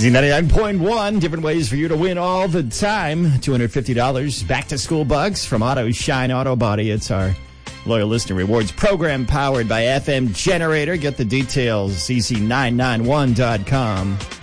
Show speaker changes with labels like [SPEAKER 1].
[SPEAKER 1] Z99.1, different ways for you to win all the time. $250 back-to-school bucks from Auto Shine Auto Body. It's our loyal listener rewards program powered by FM Generator. Get the details, cc991.com.